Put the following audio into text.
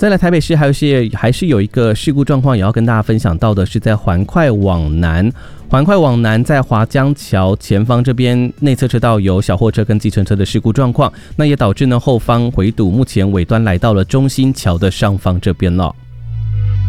再来台北市还是有一个事故状况也要跟大家分享到的，是在环快往南在华江桥前方这边内侧车道有小货车跟计程车的事故状况，那也导致呢后方回堵，目前尾端来到了中心桥的上方这边了。